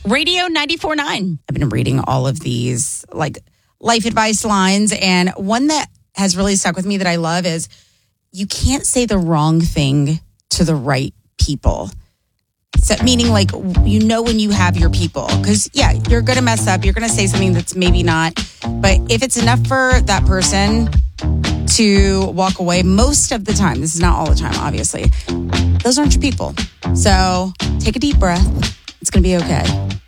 Radio 94.9. I've been reading all of these like life advice lines, and one that has really stuck with me that I love is you can't say the wrong thing to the right people. So, meaning like, you know, when you have your people, because yeah, you're going to mess up. You're going to say something that's maybe not, but if it's enough for that person to walk away, most of the time, this is not all the time, obviously, those aren't your people. So take a deep breath. It's going to be okay.